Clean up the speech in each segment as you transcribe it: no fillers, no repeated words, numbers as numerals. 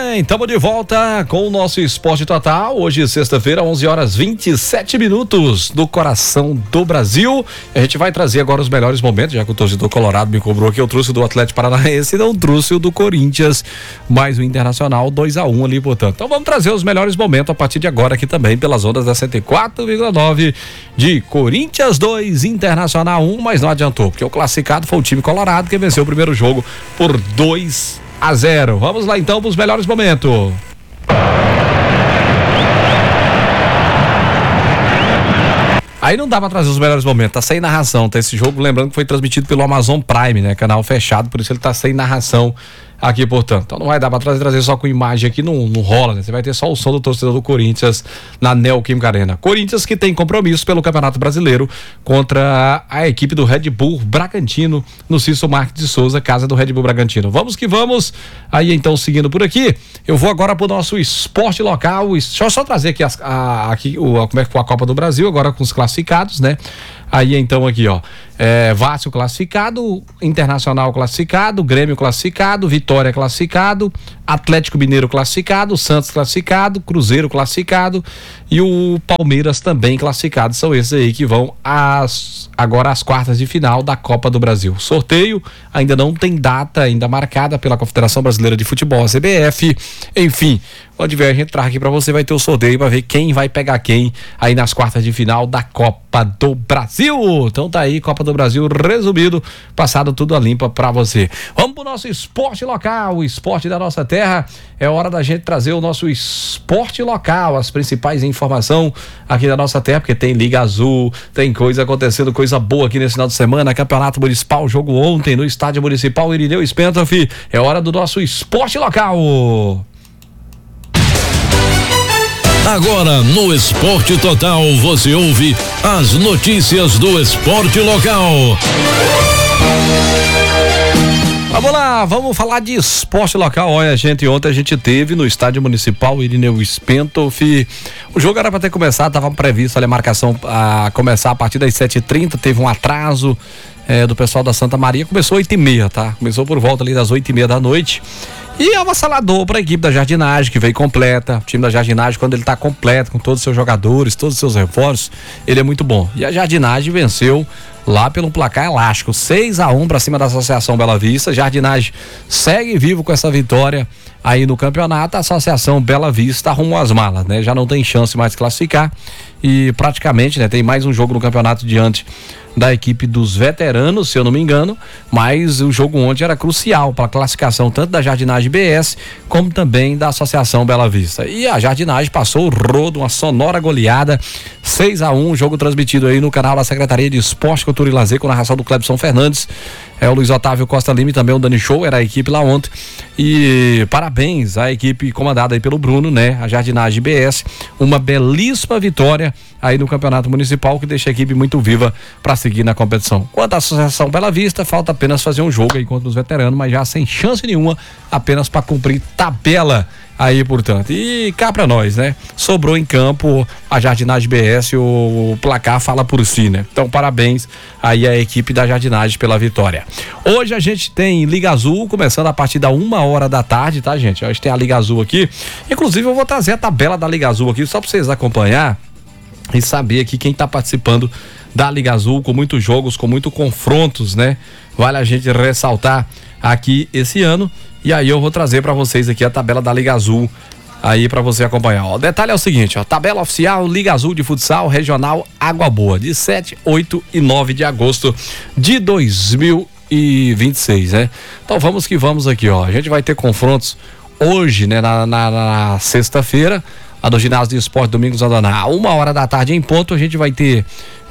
bem, estamos de volta com o nosso Esporte Total. Hoje, sexta-feira, 11h27 do coração do Brasil. A gente vai trazer agora os melhores momentos, já que o torcedor colorado me cobrou que eu trouxe o do Atlético Paranaense e não trouxe o do Corinthians, mais o Internacional 2-1 ali, portanto. Então vamos trazer os melhores momentos a partir de agora aqui também pelas ondas da 104,9 de Corinthians 2, Internacional 1, mas não adiantou, porque o classificado foi o time colorado que venceu o primeiro jogo por 2-0. Vamos lá então para os melhores momentos. Aí não dá pra trazer os melhores momentos, tá sem narração, tá esse jogo, lembrando que foi transmitido pelo Amazon Prime, né, canal fechado, por isso ele tá sem narração aqui, portanto. Então não vai dar pra trazer só com imagem aqui, não rola, né? Você vai ter só o som do torcedor do Corinthians na Neoquímica Arena. Corinthians que tem compromisso pelo Campeonato Brasileiro contra a equipe do Red Bull Bragantino no Cícero Marques de Souza, casa do Red Bull Bragantino. Vamos que vamos. Aí então, seguindo por aqui, eu vou agora pro nosso esporte local. Deixa eu só trazer aqui como é que foi a Copa do Brasil, agora com os classificados, né? Aí então aqui, ó, Vasco classificado, Internacional classificado, Grêmio classificado, Vitória classificado, Atlético Mineiro classificado, Santos classificado, Cruzeiro classificado e o Palmeiras também classificado. São esses aí que vão agora às quartas de final da Copa do Brasil. Sorteio ainda não tem data ainda marcada pela Confederação Brasileira de Futebol, a CBF. Enfim, onde vier a gente traz aqui pra você, vai ter o sorteio pra ver quem vai pegar quem aí nas quartas de final da Copa do Brasil. Então tá aí, Copa do Brasil resumido, passado tudo a limpa pra você. Vamos pro nosso esporte local, o esporte da nossa terra. É hora da gente trazer o nosso esporte local, as principais informações aqui da nossa terra, porque tem Liga Azul, tem coisa acontecendo, coisa boa aqui nesse final de semana, Campeonato Municipal, jogo ontem no Estádio Municipal Irineu Spentoff. É hora do nosso esporte local. Agora no Esporte Total você ouve as notícias do esporte local. Vamos lá, vamos falar de esporte local. Olha, gente, ontem a gente teve no Estádio Municipal Irineu Spentoff. O jogo era para ter começado, estava previsto ali a marcação a começar a partir das 7h30, teve um atraso do pessoal da Santa Maria, começou 8h30, tá? Começou por volta ali das 8h30 da noite. E é avassalador para a equipe da Jardinagem, que veio completa. O time da Jardinagem, quando ele tá completo, com todos os seus jogadores, todos os seus reforços, ele é muito bom. E a Jardinagem venceu lá pelo placar elástico, 6-1 para cima da Associação Bela Vista. Jardinagem segue vivo com essa vitória aí no campeonato. A Associação Bela Vista arrumou as malas, né? Já não tem chance mais de classificar e praticamente, né, tem mais um jogo no campeonato diante da equipe dos veteranos, se eu não me engano, mas o jogo ontem era crucial para a classificação tanto da Jardinagem BS como também da Associação Bela Vista. E a Jardinagem passou o rodo, uma sonora goleada, 6-1, jogo transmitido aí no canal da Secretaria de Esporte, Cultura e Lazer, com narração do Clebson Fernandes. O Luiz Otávio Costa Lima e também o Dani Show, era a equipe lá ontem. E parabéns à equipe comandada aí pelo Bruno, né? A Jardinagem BS, uma belíssima vitória aí no Campeonato Municipal, que deixa a equipe muito viva para seguir na competição. Quanto à Associação Bela Vista, falta apenas fazer um jogo aí contra os veteranos, mas já sem chance nenhuma, apenas para cumprir tabela aí, portanto. E cá pra nós, né? Sobrou em campo a Jardinagem BS, o placar fala por si, né? Então, parabéns aí à equipe da Jardinagem pela vitória. Hoje a gente tem Liga Azul, começando a partir da 1h da tarde, tá, gente? A gente tem a Liga Azul aqui. Inclusive, eu vou trazer a tabela da Liga Azul aqui, só pra vocês acompanhar e saber aqui quem tá participando da Liga Azul, com muitos jogos, com muitos confrontos, né? Vale a gente ressaltar aqui esse ano. E aí eu vou trazer para vocês aqui a tabela da Liga Azul aí para você acompanhar. O detalhe é o seguinte, ó, tabela oficial Liga Azul de Futsal Regional Água Boa, de 7, 8 e 9 de agosto de 2026, né? Então vamos que vamos aqui, ó. A gente vai ter confrontos hoje, né, na sexta-feira, a do Ginásio de Esporte Domingos Andoná, 1h da tarde em ponto. A gente vai ter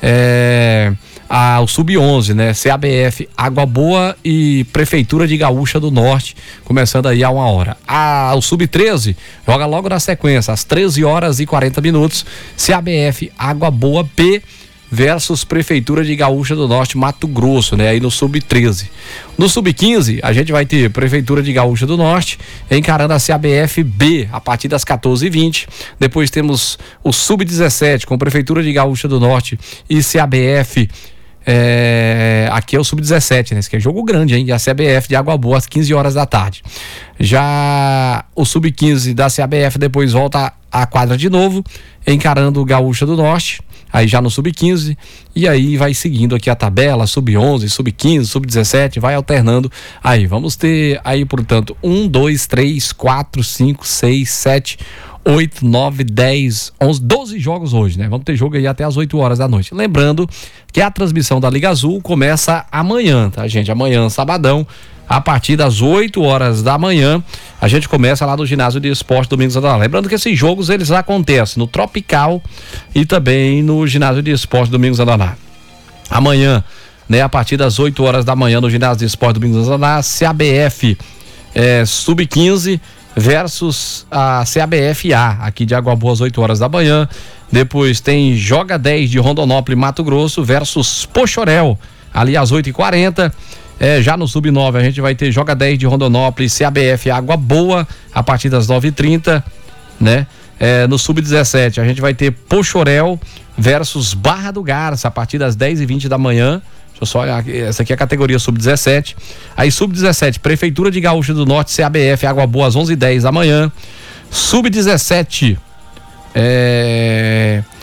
o Sub-11, né? CABF, Água Boa e Prefeitura de Gaúcha do Norte, começando aí a 1h. O Sub-13 joga logo na sequência, às 13h40, CABF, Água Boa B versus Prefeitura de Gaúcha do Norte, Mato Grosso, né? Aí no Sub-13. No Sub-15, a gente vai ter Prefeitura de Gaúcha do Norte encarando a CABF B a partir das 14h20. Depois temos o Sub-17 com Prefeitura de Gaúcha do Norte e CABF Aqui é o Sub-17, né? Esse aqui é jogo grande, hein? E a CBF de Água Boa às 15 horas da tarde. Já o Sub-15 da CBF depois volta à quadra de novo, encarando o Gaúcha do Norte, aí já no Sub-15, e aí vai seguindo aqui a tabela, Sub-11, Sub-15, Sub-17, vai alternando. Aí vamos ter aí, portanto, 1, 2, 3, 4, 5, 6, 7, 8, 9, 10, 11, 12 jogos hoje, né? Vamos ter jogo aí até as 8 horas da noite. Lembrando que a transmissão da Liga Azul começa amanhã, tá, gente? Amanhã, sabadão, a partir das 8 horas da manhã, a gente começa lá no Ginásio de Esporte Domingos Adonai. Lembrando que esses jogos, eles acontecem no Tropical e também no Ginásio de Esporte Domingos Adonai. Amanhã, né, a partir das 8 horas da manhã no Ginásio de Esporte Domingos Adonai, CABF Sub-15 versus a CABF-A, aqui de Água Boa às 8 horas da manhã. Depois tem Joga 10 de Rondonópolis, Mato Grosso versus Pochorel, ali às 8h40. Já no Sub-9 a gente vai ter Joga 10 de Rondonópolis, CABF Água Boa, a partir das 9h30, né? No Sub-17 a gente vai ter Pochorel versus Barra do Garça, a partir das 10h20 da manhã. Deixa eu só olhar, essa aqui é a categoria Sub-17. Aí Sub-17, Prefeitura de Gaúcha do Norte, CABF Água Boa às 11h10 da manhã. Sub-17,